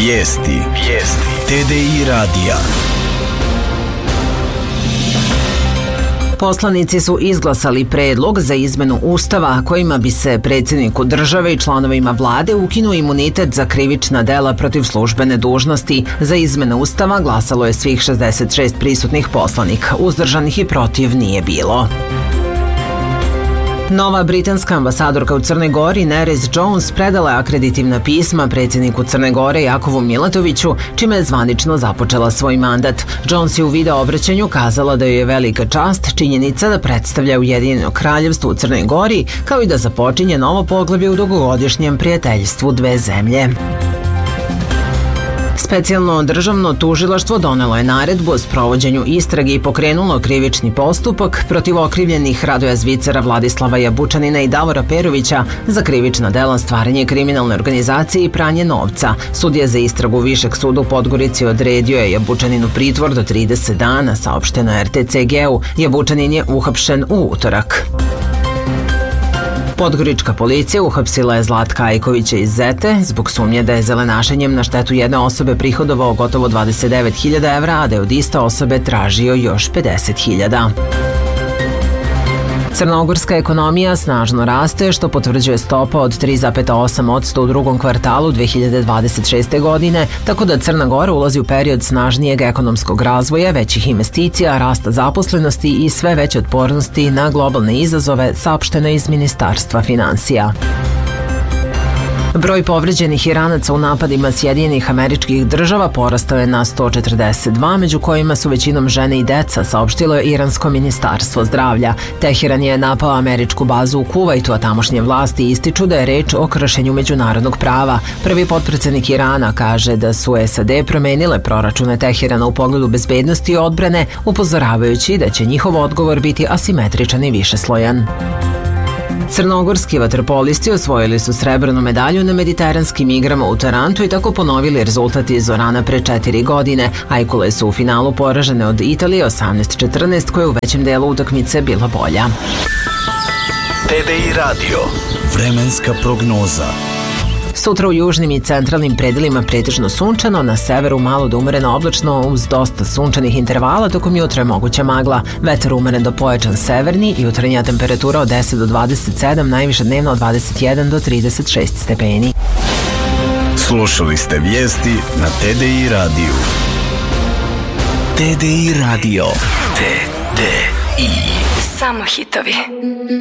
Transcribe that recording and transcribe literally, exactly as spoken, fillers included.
Vijesti. Vijesti. T D I radija. Poslanici su izglasali predlog za izmenu Ustava kojima bi se predsjedniku države i članovima vlade ukinuo imunitet za krivična dela protiv službene dužnosti. Za izmenu Ustava glasalo je svih šezdeset šest prisutnih poslanika. Uzdržanih i protiv nije bilo. Nova britanska ambasadorka u Crnoj Gori Nerys Jones predala je akreditivna pisma predsjedniku Crne Gore Jakovu Milatoviću, čime je zvanično započela svoj mandat. Jones je u video obraćanju kazala da joj je velika čast činjenica da predstavlja Ujedinjeno kraljevstvo u Crnoj Gori, kao i da započinje novo poglavlje u dugogodišnjem prijateljstvu dve zemlje. Specijalno državno tužilaštvo donelo je naredbu o sprovođenju istrage i pokrenulo krivični postupak protiv okrivljenih Radoja Zvicera, Vladislava Jabučanina i Davora Perovića za krivična dela stvaranje kriminalne organizacije i pranje novca. Sudija za istragu Višeg suda u Podgorici odredio je Jabučaninu pritvor do trideset dana, saopšteno je R T C G-u. Jabučanin je uhapšen u utorak. Podgorička policija uhapsila je Zlatka Ajkovića iz Zete zbog sumnje da je zelenašenjem na štetu jedne osobe prihodovao gotovo dvadeset devet hiljada evra, a da je od iste osobe tražio još pedeset hiljada. Crnogorska ekonomija snažno raste, što potvrđuje stopa od tri zarez osam posto u drugom kvartalu dve hiljade dvadeset šeste. godine, tako da Crna Gora ulazi u period snažnijeg ekonomskog razvoja, većih investicija, rasta zaposlenosti i sve veće otpornosti na globalne izazove, saopšteno iz Ministarstva finansija. Broj povređenih Iranaca u napadima Sjedinjenih Američkih Država porastao je na sto četrdeset dva, među kojima su većinom žene i deca, saopštilo je Iransko ministarstvo zdravlja. Teheran je napao američku bazu u Kuvajtu, a tamošnje vlasti ističu da je reč o kršenju međunarodnog prava. Prvi potpredsednik Irana kaže da su S A D promenile proračune Teherana u pogledu bezbednosti i odbrane, upozoravajući da će njihov odgovor biti asimetričan i višeslojan. Crnogorski vaterpolisti osvojili su srebrnu medalju na mediteranskim igrama u Tarantu i tako ponovili rezultat iz Orana pre četiri godine. Ajkule su u finalu poražene od Italije osamnaest četrnaest, koja je u većem delu utakmice bila bolja. T D I radio. Vremenska prognoza. Sutra u južnim i centralnim predelima pretežno sunčano, na severu malo do umereno oblačno uz dosta sunčanih intervala, tokom jutra je moguća magla. Vetar umeren do pojačan severni, jutarnja temperatura od deset do dvadeset sedam, najviše dnevno od dvadeset jedan do trideset šest stepeni. Slušali ste vijesti na T D I radiju. T D I radio. T D I. Samo hitovi.